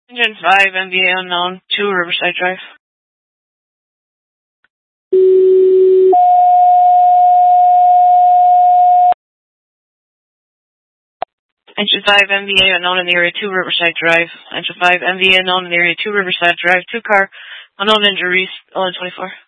Engine 5, MVA unknown, 2 Riverside Drive. Engine 5, MVA unknown in the area 2 Riverside Drive. Engine 5, MVA unknown in the area 2 Riverside Drive. 2 car, unknown injuries, 1124.